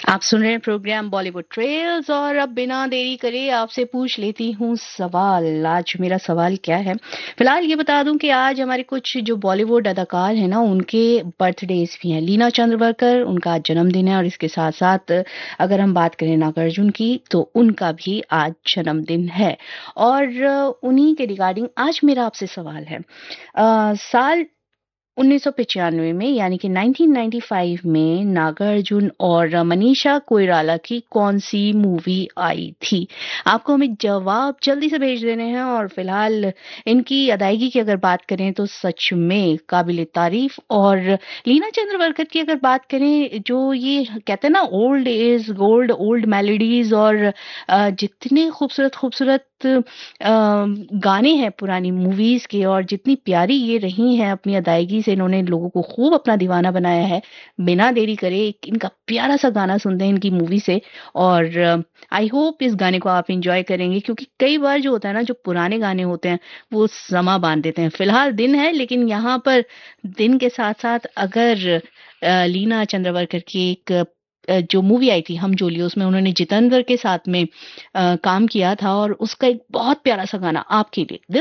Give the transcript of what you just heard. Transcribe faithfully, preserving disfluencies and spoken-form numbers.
आप सुन रहे हैं प्रोग्राम बॉलीवुड ट्रेल्स और अब बिना देरी करे आपसे पूछ लेती हूँ सवाल। आज मेरा सवाल क्या है? फिलहाल ये बता दूं कि आज हमारे कुछ जो बॉलीवुड अदाकार हैं ना, उनके बर्थडेज भी हैं। लीना चंद्रवरकर, उनका आज जन्मदिन है और इसके साथ साथ अगर हम बात करें नागार्जुन की, तो उनका भी आज जन्मदिन है। और अ, उन्हीं के रिगार्डिंग आज मेरा आपसे सवाल है। अ, साल उन्नीस सौ पचानवे में यानी कि उन्नीस सौ पचानवे में नागार्जुन और मनीषा कोइराला की कौन-सी मूवी आई थी? आपको हमें जवाब जल्दी से भेज देने हैं और फिलहाल इनकी अदायगी की अगर बात करें तो सच में काबिल-ए-तारीफ़। और लीना चंद्रवरकर की अगर बात करें, जो ये कहते हैं ना, old is gold, old melodies और अ, जितने खूबसूरत-खूबसूरत अ, गाने हैं पुरानी मूवीज़ के, और जितनी प्यारी ये रही हैं अपनी अदायगी से, इन्होंने लोगों को खूब अपना दीवाना बनाया है। बिना देरी करे एक इनका प्यारा-सा गाना सुनते हैं इनकी मूवी से। और आई होप इस गाने को आप एन्जॉय करेंगे, क्योंकि कई बार जो होता है ना, जो पुराने गाने होते हैं, वो समा बाँध देते हैं। फिलहाल दिन है, लेकिन यहाँ पर दिन के साथ-साथ अगर अ, लीना चंद्रवरकर की एक अ, जो मूवी आई थी हम जोली, उसमें उन्होंने जितेंद्र के साथ में अ, काम किया था और उसका एक बहुत प्यारा-सा गाना आपके लिए।